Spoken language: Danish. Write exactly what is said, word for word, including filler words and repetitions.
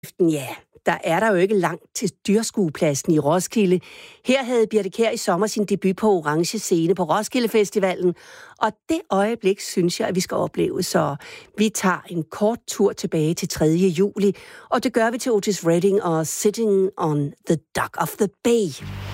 Ja, der er der jo ikke langt til dyrskuepladsen i Roskilde. Her havde Birthe Kjær i sommer sin debut på Orange Scene på Roskilde Festivalen, og det øjeblik synes jeg, at vi skal opleve, så vi tager en kort tur tilbage til tredje juli, og det gør vi til Otis Redding og Sitting on the Dock of the Bay.